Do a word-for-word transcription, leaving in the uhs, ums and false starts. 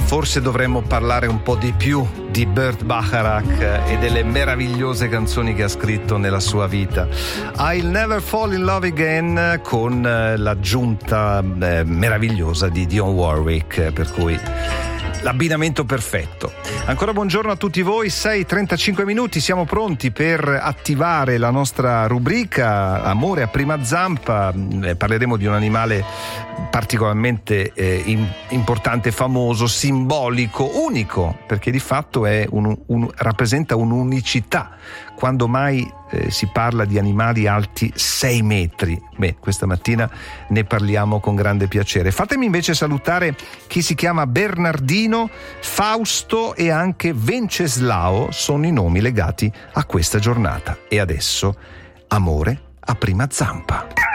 forse dovremmo parlare un po' di più di Burt Bacharach e delle meravigliose canzoni che ha scritto nella sua vita. I'll Never Fall in Love Again, con l'aggiunta eh, meravigliosa di Dionne Warwick, per cui l'abbinamento perfetto. Ancora buongiorno a tutti voi, sei e trentacinque minuti, siamo pronti per attivare la nostra rubrica Amore a prima zampa. Eh, parleremo di un animale particolarmente eh, in, importante, famoso, simbolico, unico, perché di fatto è un, un, rappresenta un'unicità. Quando mai eh, si parla di animali alti sei metri? Beh, questa mattina ne parliamo con grande piacere. Fatemi invece salutare chi si chiama Bernardino, Fausto e anche Venceslao, sono i nomi legati a questa giornata. E adesso, amore a prima zampa.